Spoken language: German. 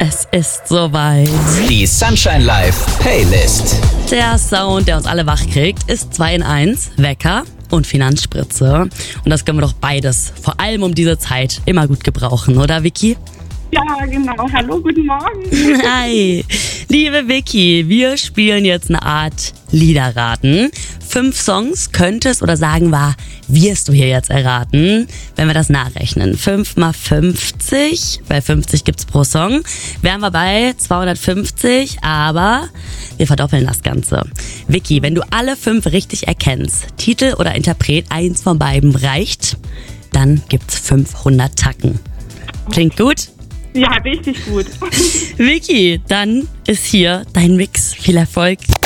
Es ist soweit. Die Sunshine Live Playlist. Der Sound, der uns alle wach kriegt, ist 2 in 1, Wecker und Finanzspritze. Und das können wir doch beides, vor allem um diese Zeit, immer gut gebrauchen, oder Vicky? Ja, genau. Hallo, guten Morgen. Hi, liebe Vicky, wir spielen jetzt eine Art Liederraten. 5 Songs könntest oder sagen wir, wirst du hier jetzt erraten, wenn wir das nachrechnen. 5 mal 50, weil 50 gibt's pro Song, wären wir bei 250, aber wir verdoppeln das Ganze. Vicky, wenn du alle 5 richtig erkennst, Titel oder Interpret, eins von beiden reicht, dann gibt's 500 Tacken. Klingt gut? Ja, richtig gut. Vicky, dann ist hier dein Mix. Viel Erfolg.